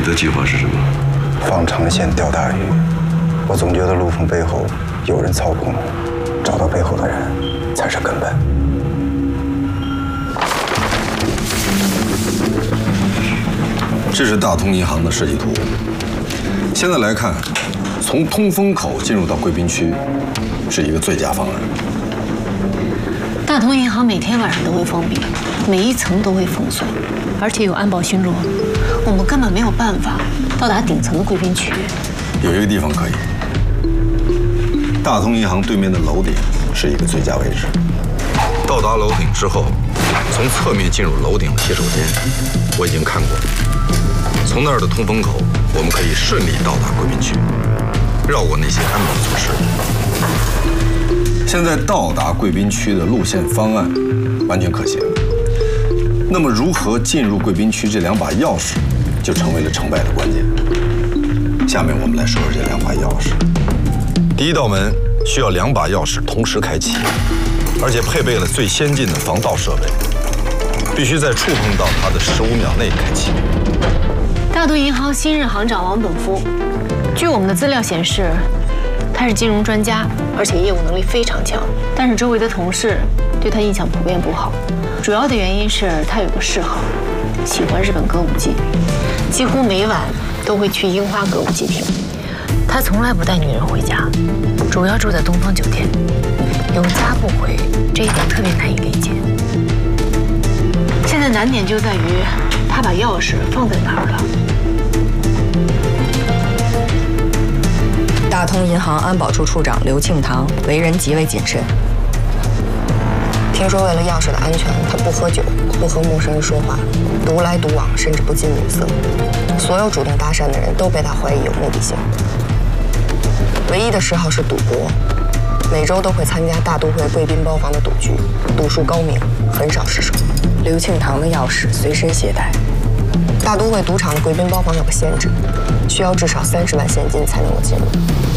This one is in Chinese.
的计划是什么？ 放长线钓大鱼。我总觉得陆丰背后有人操控，找到背后的人才是根本。 这是大通银行的设计图。现在来看，从通风口进入到贵宾区，是一个最佳方案。 大通银行每天晚上都会封闭，每一层都会封锁，而且有安保巡逻，我们根本没有办法到达顶层的贵宾区。 有一个地方可以，大通银行对面的楼顶是一个最佳位置。到达楼顶之后，从侧面进入楼顶的洗手间，我已经看过了。从那儿的通风口，我们可以顺利到达贵宾区，绕过那些安保措施。现在到达贵宾区的路线方案完全可行。那么，如何进入贵宾区这2把钥匙，就成为了成败的关键。下面我们来说说这2把钥匙。第一道门需要2把钥匙同时开启，而且配备了最先进的防盗设备，必须在触碰到它的15秒内开启。 大通银行新任行长王本夫，据我们的资料显示，他是金融专家，而且业务能力非常强。但是周围的同事对他印象普遍不好，主要的原因是他有个嗜好，喜欢日本歌舞伎，几乎每晚都会去樱花歌舞伎町。他从来不带女人回家，主要住在东方酒店，有家不回，这一点特别难以理解。现在难点就在于他把钥匙放在哪儿了。 大通银行安保处处长刘庆堂为人极为谨慎。听说为了钥匙的安全，他不喝酒，不和陌生人说话，独来独往，甚至不近女色。所有主动搭讪的人都被他怀疑有目的性。唯一的嗜好是赌博，每周都会参加大都会贵宾包房的赌局，赌术高明，很少失手。刘庆堂的钥匙随身携带。大都会赌场的贵宾包房有个限制，需要至少30万现金才能够进入。